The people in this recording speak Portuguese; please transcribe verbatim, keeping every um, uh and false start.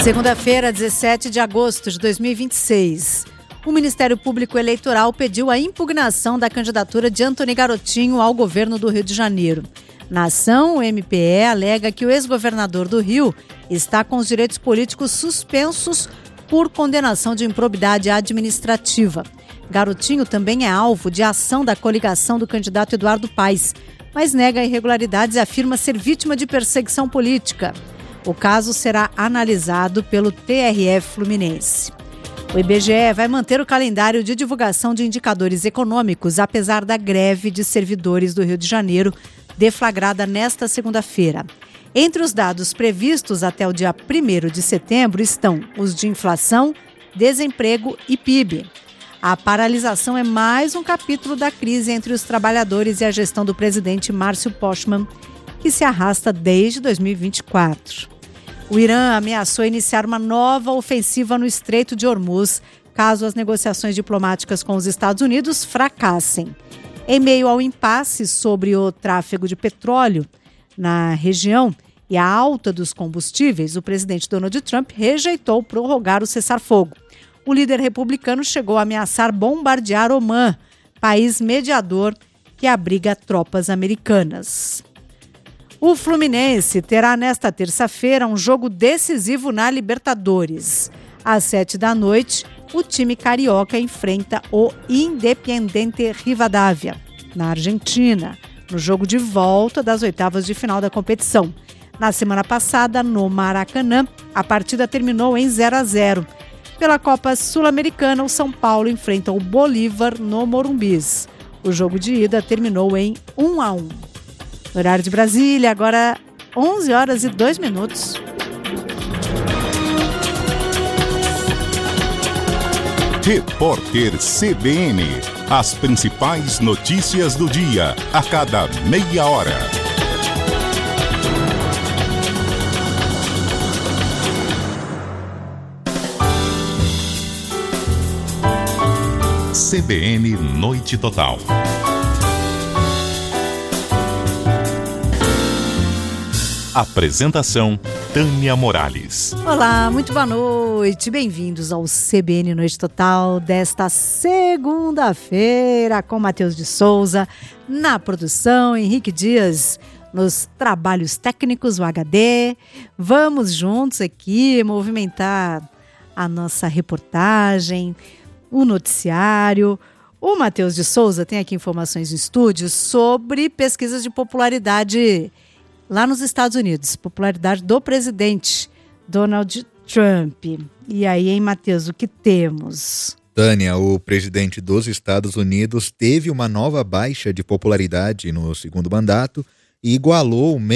Segunda-feira, dezessete de agosto de dois mil e vinte e seis. O Ministério Público Eleitoral pediu a impugnação da candidatura de Antony Garotinho ao governo do Rio de Janeiro. Na ação, o M P E alega que o ex-governador do Rio está com os direitos políticos suspensos por condenação de improbidade administrativa. Garotinho também é alvo de ação da coligação do candidato Eduardo Paes, mas nega irregularidades e afirma ser vítima de perseguição política. O caso será analisado pelo T R F Fluminense. O I B G E vai manter o calendário de divulgação de indicadores econômicos, apesar da greve de servidores do Rio de Janeiro, deflagrada nesta segunda-feira. Entre os dados previstos até o dia primeiro de setembro estão os de inflação, desemprego e P I B. A paralisação é mais um capítulo da crise entre os trabalhadores e a gestão do presidente Márcio Postman, que se arrasta desde dois mil e vinte e quatro. O Irã ameaçou iniciar uma nova ofensiva no Estreito de Hormuz, caso as negociações diplomáticas com os Estados Unidos fracassem. Em meio ao impasse sobre o tráfego de petróleo na região e a alta dos combustíveis, o presidente Donald Trump rejeitou prorrogar o cessar-fogo. O líder republicano chegou a ameaçar bombardear Omã, país mediador que abriga tropas americanas. O Fluminense terá nesta terça-feira um jogo decisivo na Libertadores. Às sete da noite, o time carioca enfrenta o Independiente Rivadavia, na Argentina, no jogo de volta das oitavas de final da competição. Na semana passada, no Maracanã, a partida terminou em zero a zero. Pela Copa Sul-Americana, o São Paulo enfrenta o Bolívar no Morumbis. O jogo de ida terminou em um a um. Horário de Brasília, agora onze horas e dois minutos. Repórter C B N. As principais notícias do dia, a cada meia hora. C B N Noite Total. Apresentação, Tânia Morales. Olá, muito boa noite. Bem-vindos ao C B N Noite Total desta segunda-feira com Matheus de Souza na produção, Henrique Dias nos trabalhos técnicos, o H D. Vamos juntos aqui movimentar a nossa reportagem, o noticiário. O Matheus de Souza tem aqui informações no estúdio sobre pesquisas de popularidade lá nos Estados Unidos, popularidade do presidente Donald Trump. E aí, hein, Matheus, o que temos? Tânia, o presidente dos Estados Unidos teve uma nova baixa de popularidade no segundo mandato e igualou o